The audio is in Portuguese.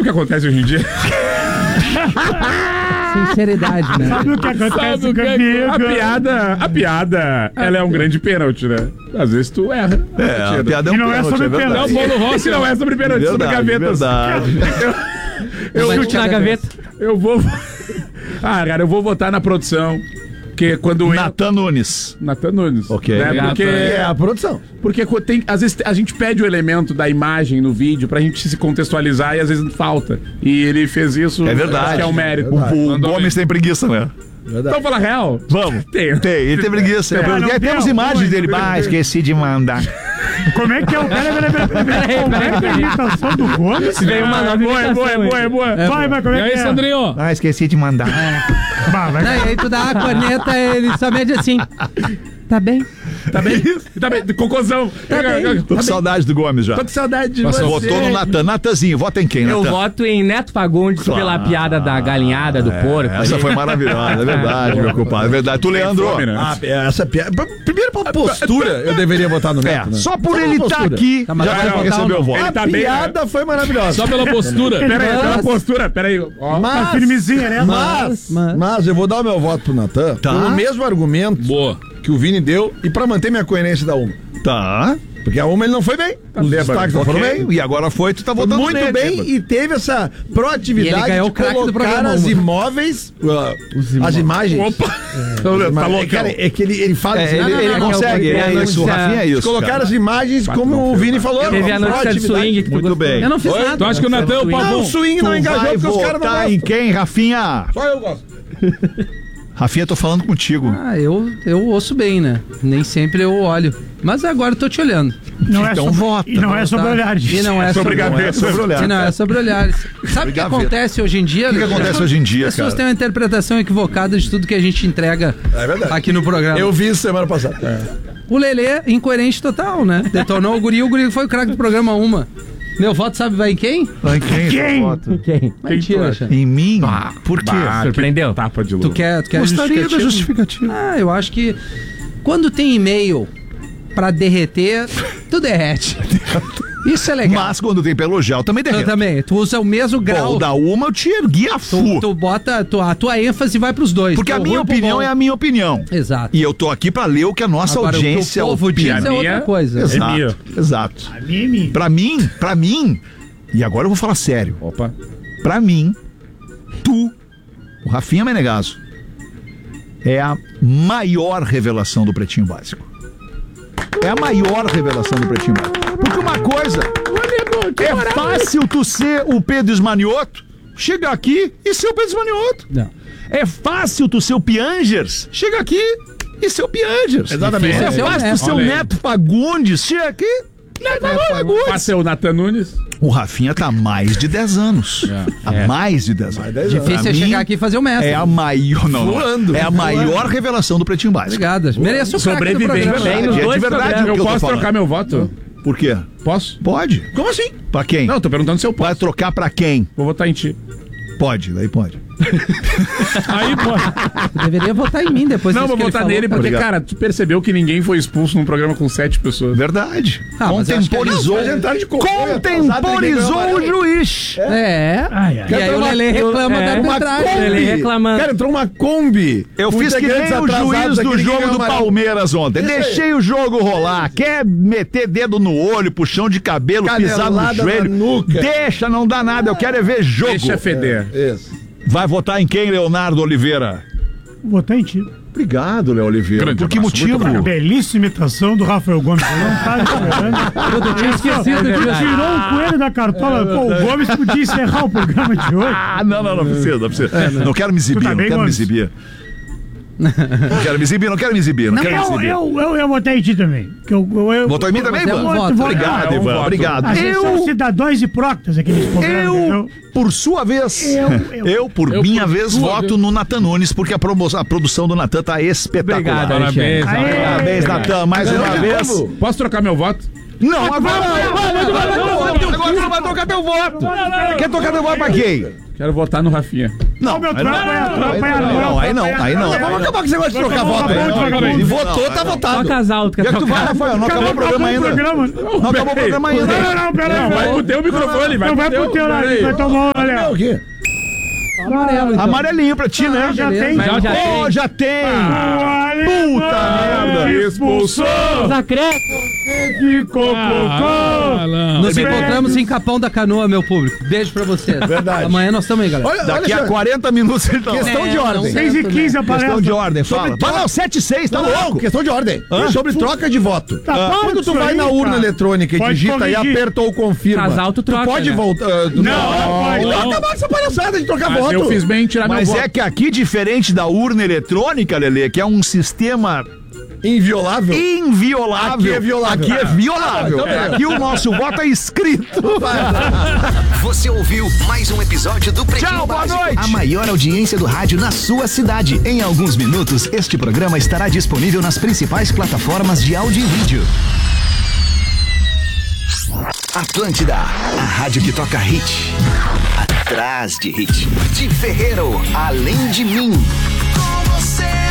o que acontece hoje em dia? Sinceridade, né? Sabe o que acontece comigo? A piada, ela é um grande pênalti, né? Às vezes tu erra. A piada é E um não é sobre verdade. Não, o Paulo Rossi não é sobre pênalti, sobre gavetas. Verdade. Chute na gaveta. Eu vou... cara, eu vou votar na produção. Porque quando Natan Nunes. Natan Nunes. Ok. Né? Porque, É a produção. porque às vezes a gente pede o elemento da imagem no vídeo pra gente se contextualizar e às vezes falta. E ele fez isso. É verdade. Acho que é um mérito. O Gomes tem preguiça, né? Então fala real. Vamos. Tem. Ele tem preguiça. não E aí temos deu. imagens dele. Esqueci de mandar. Como é que é o cara? Como é que é a imitação do Gomes? Veio uma nova Boa, imitação, boa. Vai, como é que é? Sandrinho? Esqueci de mandar. Bah, vai. Não, e aí tu dá a corneta, ele só mede assim. Tá bem? Tá bem? Tá bem? Cocôzão. Tô com saudade do Gomes já. Tô com saudade de você. Votou no Natan. Natanzinho, vota em quem, Eu Natan? voto em Neto Fagundes pela piada da galinhada, do porco. Essa foi maravilhosa, é verdade, meu compadre. É verdade. Tu, Leandro? Fome, né? Essa piada. Primeiro, pra postura, eu deveria votar no Neto, né? Só por Só ele pela estar postura. aqui, Tá, mas já vai vai votar receber ou o não? voto. Ele A tá bem, piada foi maravilhosa. Só pela postura. Pela postura, peraí. Ó. Tá firmezinha, né? Mas eu vou dar o meu voto pro Natan pelo mesmo argumento Boa. que o Vini deu e pra manter minha coerência da UMA. Tá. Porque a UMA ele não foi bem. Os destaques não foram bem. E agora foi, tu tá Foi votando muito nele. bem e teve essa E ele proatividade ganhou de o craque do colocar programa as Uma. imóveis, as imagens. Opa! Mas, Tá louco. cara, é que ele fala assim, Ele consegue, é isso, o Rafinha é isso. colocar cara. as imagens como o Vini falou. Teve a notícia do swing que tu Muito gostou. bem. Eu não fiz Oi? nada. Tu acha que o Natan é o Não, pavão? o swing Tu não engajou vai porque os caras não votar em gostam. quem, Rafinha? Só eu gosto. Rafinha, tô falando contigo. Ah, eu ouço bem, né? Nem sempre eu olho. Mas agora eu tô te olhando. Não é Então sobre, vota. E não é sobre olhares. E não é sobre gavetas. E não é sobre olhares. Sabe o que gaveta. acontece hoje em dia? O que acontece hoje em dia, As pessoas cara? têm uma interpretação equivocada de tudo que a gente entrega verdade. aqui no programa. Eu vi isso semana passada. O Lelê, incoerente total, né? Detonou o guri foi o craque do programa Uma. Meu voto sabe vai em quem? Em quem? Quem? Voto? Quem? Mentira, Alexandre. Em mim? Por quê? Surpreendeu? Tapa de Tu lua. quer Gostaria da justificativa. Ah, eu acho que quando tem e-mail pra derreter, tu derrete. Isso é legal. Mas quando tem pra elogiar, eu também Eu derreto. também. Tu usa o mesmo Bom, grau. o da uma eu te ergui a fu. Tu bota a tua ênfase vai pros dois. Porque a Pro minha ruim ou pro opinião bom. é a minha opinião. Opinião. E eu tô aqui pra ler o que a nossa Agora, audiência o que o povo diz opina. é outra coisa. Exato, minha. exato. Mimi. Pra mim, e agora eu vou falar sério. Opa. Pra mim, o Rafinha Menegasso, é a maior revelação do Pretinho Básico. É a maior revelação do Pretinho Básico. Porque uma coisa, é fácil tu ser o Pedro Esmanioto, chegar aqui e ser o Pedro Esmanioto. Não. É fácil tu ser o Piangers, chega aqui e ser o Piangers. Exatamente. É fácil tu ser o Olha aí. Neto Fagundes, chega aqui. Neto Fagundes. Passa ser o Natan Nunes. O Rafinha tá há mais de 10 anos. Há mais de 10 anos. Difícil Pra é mim, chegar aqui e fazer o mestre. É a maior. Não, Voando. é a maior revelação do Pretinho Básico. Obrigado. Mereço o craque do Sobrevivente. programa. Bem, nos É dois de verdade programas. o Eu que eu tô posso falando. trocar meu voto? Por quê? Posso? Pode. Como assim? Pra quem? Não, tô perguntando se eu posso. Vai trocar pra quem? Vou votar em ti. Pode, daí pode. Aí, pô. Tu deveria votar em mim depois Não, disso vou que ele votar falou. nele porque, Obrigado. cara, tu percebeu que ninguém foi expulso num programa com 7 pessoas. Verdade. Ah, mas eu acho que Contemporizou. Mas entraram de comboio, Contemporizou atrasado, o ninguém juiz. É. Ai, ai. E aí o Lelê reclama da arbitragem. Kombi. reclamando. Cara, entrou uma Kombi. Eu com fiz que integrantes nem o atrasados juiz aqui, do ninguém jogo ganhou do amarelo. Palmeiras ontem. Isso aí. Deixei o jogo rolar. Quer meter dedo no olho, puxão de cabelo, pisar no Canelada joelho. na nuca. Deixa, não dá nada. Eu quero é ver jogo. Deixa feder. Isso. Vai votar em quem, Leonardo Oliveira? Votar em ti. Obrigado, Léo Oliveira. Grande Por que abraço, muito motivo? Belíssima imitação do Rafael Gomes. Eu não tava esperando. Eu tinha esquecido disso. Tirou um coelho da cartola. Pô, o Gomes podia encerrar o programa de hoje. Ah, não precisa, não precisa. Não quero me exibir, Tu tá não bem, quero me Gomes? exibir. Não quero me exibir, não quero me exibir, não quero me exibir. Eu votei em ti também. Que eu Votou em mim também, Mas é um Ivan? voto. Obrigado, É um Ivan, voto. obrigado. Ah, vocês são cidadãos hipócritas aqui nesse programa. Eu, entendeu? por sua vez, por minha vez, voto no Natan Nunes, porque a produção do Natan tá espetacular. Obrigado, Parabéns. Aê. Parabéns, Natan, mais uma vez. Posso trocar meu voto? Não, agora não vai trocar teu voto. Quer trocar teu voto pra quem? Quero votar no Rafinha. Não, Ô, meu, tu vai aí não. Vamos acabar com esse negócio de trocar voto aí. Se votou, tá votado. Toca alto, E é que tu vai, Rafael? Não acabou o programa ainda. Não acabou o programa ainda. Não, pera aí. Vai pro teu microfone, Não, vai pro teu lado. Vai tomar, olha. O quê? Amarelo, então. Amarelinho pra ti, né? Já tem. Pô, já tem. Puta merda. Expulsou! Os acréscimos. Não. Nos encontramos em Capão da Canoa, meu público. Beijo pra vocês. Verdade. Amanhã nós estamos aí, galera. Olha, Daqui a Alexandre, 40 minutos ele tá lá. questão de não ordem. sei. 6h15 aparece. Questão de ordem, fala. Sobre Mas não, 7-6, tá Não, louco? questão de ordem. Sobre troca de voto. Tá bom Quando tu isso vai aí, na urna cara. eletrônica e Pode digita e corrigir. aperta ou confirma. Casal, tu troca, pode né? voltar. Não. Então acabar essa palhaçada de trocar Mas voto. eu fiz bem em tirar Mas meu é voto. que aqui, diferente da urna eletrônica, Lelê, que é um sistema Inviolável. inviolável. Aqui é violável. Aqui é violável. então beleza. Aqui o nosso voto é escrito. Você ouviu mais um episódio do Pretinho Tchau, boa Básico, noite. a maior audiência do rádio na sua cidade. Em alguns minutos, este programa estará disponível nas principais plataformas de áudio e vídeo. Atlântida, a rádio que toca hit. Atrás de hit. De Ferreiro, além de mim. Com você.